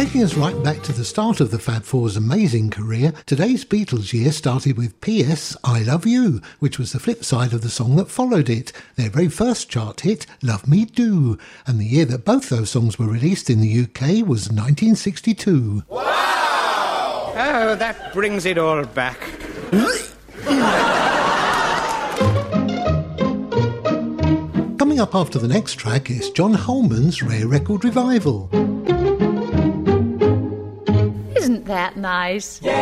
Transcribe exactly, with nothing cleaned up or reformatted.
Taking us right back to the start of the Fab Four's amazing career, today's Beatles year started with P S I Love You, which was the flip side of the song that followed it, their very first chart hit, Love Me Do. And the year that both those songs were released in the U K was nineteen sixty-two. Wow! Oh, that brings it all back. Coming up after the next track is John Holman's Rare Record Revival. Isn't that nice? Yeah!